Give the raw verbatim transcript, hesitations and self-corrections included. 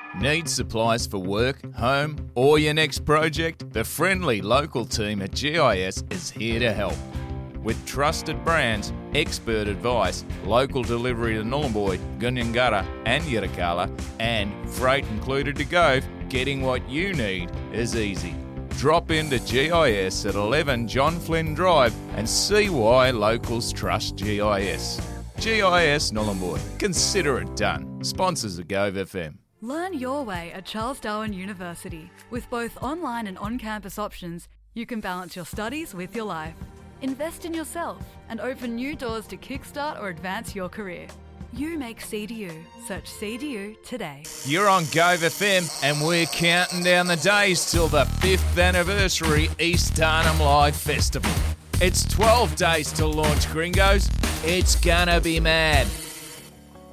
Need supplies for work, home, or your next project? The friendly local team at G I S is here to help. With trusted brands, expert advice, local delivery to Nhulunbuy, Gunyangara and Yirrkala, and freight included to go, getting what you need is easy. Drop into G I S at eleven John Flynn Drive and see why locals trust G I S. G I S Nhulunbuy. Consider it done. Sponsors of Gove F M. Learn your way at Charles Darwin University. With both online and on-campus options, you can balance your studies with your life. Invest in yourself and open new doors to kickstart or advance your career. You make C D U. Search C D U today. You're on Gove F M and we're counting down the days till the fifth anniversary East Arnhem Live Festival. It's twelve days to launch, gringos. It's gonna be mad.